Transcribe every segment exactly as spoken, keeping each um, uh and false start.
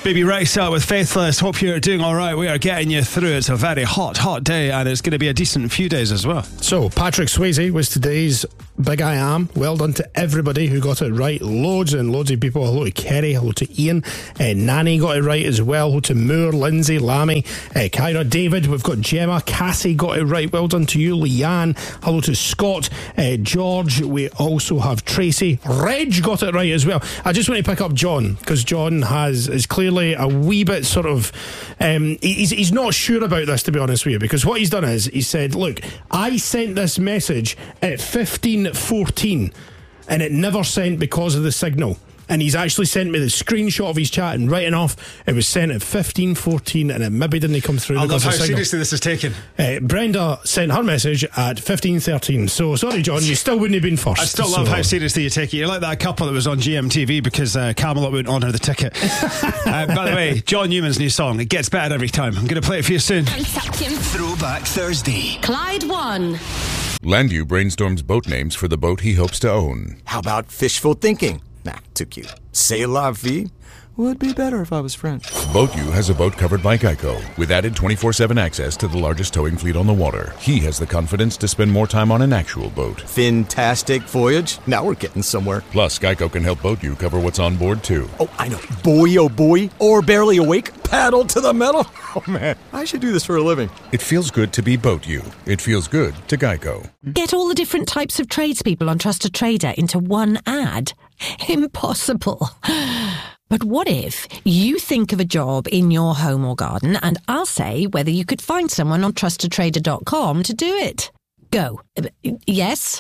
Baby Rexha with Faithless. Hope you're doing all right. We are getting you through. It's a very hot, hot day, and it's going to be a decent few days as well. So, Patrick Swayze was today's Big I Am. Well done to everybody who got it right. Loads and loads of people. Hello to Kerry. Hello to Ian. Uh, Nanny got it right as well. Hello to Moore, Lindsay, Lammy, uh, Kyra, David. We've got Gemma. Cassie got it right. Well done to you, Leanne. Hello to Scott, uh, George. We also have Tracy. Reg got it right as well. I just want to pick up John, because John has is clearly a wee bit sort of um, he's, he's not sure about this, to be honest with you, because what he's done is he said, look, I sent this message at fifteen fourteen and it never sent because of the signal. And he's actually sent me the screenshot of his chat, and right enough, it was sent at fifteen fourteen and it maybe didn't come through. I love how signal. seriously this is taken. Uh, Brenda sent her message at fifteen thirteen. So sorry, John, you still wouldn't have been first. I still love so. how seriously you take it. You're like that couple that was on G M T V because uh, Camelot wouldn't honour the ticket. uh, by the way, John Newman's new song, it gets better every time. I'm going to play it for you soon. Throwback Thursday. Clyde one. Landu brainstorms boat names for the boat he hopes to own. How about fishful thinking? Nah, too cute. C'est la vie would be better if I was French. BoatU has a boat covered by Geico, with added twenty-four seven access to the largest towing fleet on the water. He has the confidence to spend more time on an actual boat. Fantastic voyage. Now we're getting somewhere. Plus, Geico can help BoatU cover what's on board, too. Oh, I know. Boy, oh boy. Or barely awake. Paddle to the metal. Oh, man. I should do this for a living. It feels good to be BoatU. It feels good to Geico. Get all the different types of tradespeople on Trusted Trader into one ad? Impossible. But what if you think of a job in your home or garden, and I'll say whether you could find someone on trusted trader dot com to do it? Go. Yes.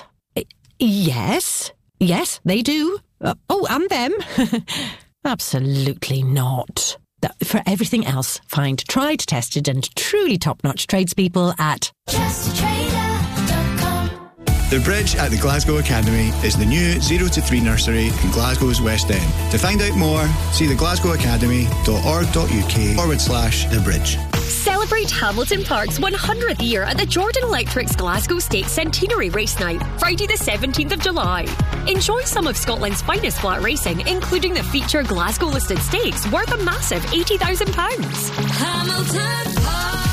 Yes. Yes, they do. Uh, oh, and them. Absolutely not. For everything else, find tried, tested and truly top-notch tradespeople at trusted trader dot com. The Bridge at the Glasgow Academy is the new zero to three nursery in Glasgow's West End. To find out more, see the glasgow academy dot org dot uk forward slash the bridge. Celebrate Hamilton Park's one hundredth year at the Jordan Electric's Glasgow State Centenary Race Night, Friday the seventeenth of July. Enjoy some of Scotland's finest flat racing, including the feature Glasgow listed stakes worth a massive eighty thousand pounds. Hamilton Park.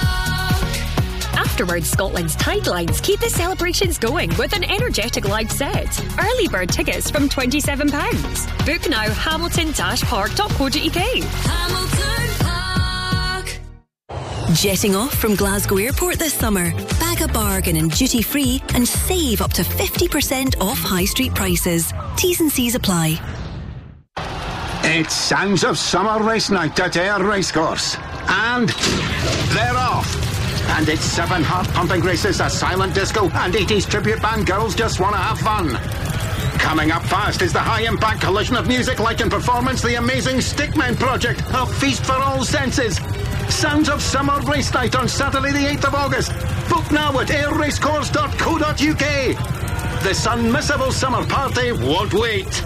Afterwards, Scotland's Tide Lines keep the celebrations going with an energetic live set. Early bird tickets from twenty-seven pounds. Book now, hamilton dash park dot co dot uk. Hamilton Park. Jetting off from Glasgow Airport this summer? Bag a bargain in duty free and save up to fifty percent off high street prices. T's and C's apply. It's Sounds of Summer Race Night at Ayr Racecourse. And they're off. And it's seven heart-pumping races, a silent disco, and eighties tribute band Girls Just Wanna Have Fun. Coming up fast is the high-impact collision of music, light and performance, the amazing Stickmen Project, a feast for all senses. Sounds of Summer Race Night on Saturday the eighth of August. Book now at ayr racecourse dot co dot uk. This unmissable summer party won't wait.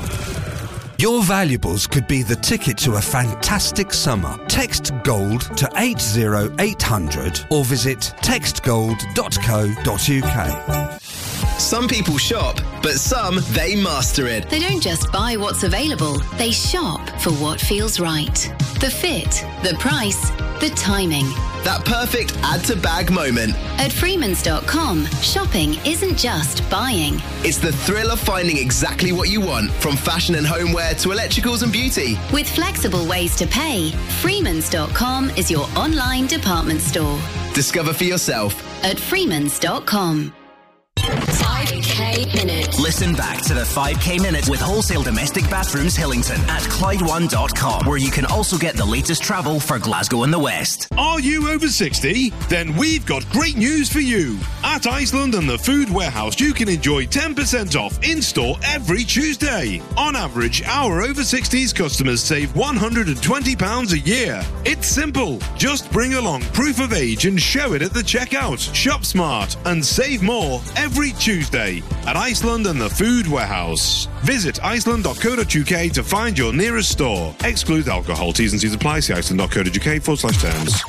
Your valuables could be the ticket to a fantastic summer. Text GOLD to eight zero eight hundred or visit text gold dot co dot uk. Some people shop, but some, they master it. They don't just buy what's available, they shop for what feels right. The fit, the price, the timing. That perfect add-to-bag moment. At freemans dot com, shopping isn't just buying. It's the thrill of finding exactly what you want, from fashion and homeware to electricals and beauty. With flexible ways to pay, freemans dot com is your online department store. Discover for yourself at freemans dot com. five K Minute. Listen back to the five K Minute with Wholesale Domestic Bathrooms Hillington at Clyde one dot com, where you can also get the latest travel for Glasgow and the West. Are you over sixty? Then we've got great news for you. At Iceland and the Food Warehouse, you can enjoy ten percent off in-store every Tuesday. On average, our over sixties customers save one hundred twenty pounds a year. It's simple. Just bring along proof of age and show it at the checkout. Shop smart and save more every Tuesday at Iceland and the Food Warehouse. Visit iceland dot co dot uk to find your nearest store. Exclude alcohol. T's and C's apply. See iceland dot co dot uk forward slash terms.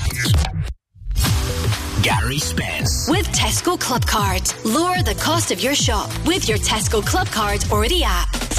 Gary Spence. With Tesco Club Card. Lower the cost of your shop with your Tesco Club Card or the app.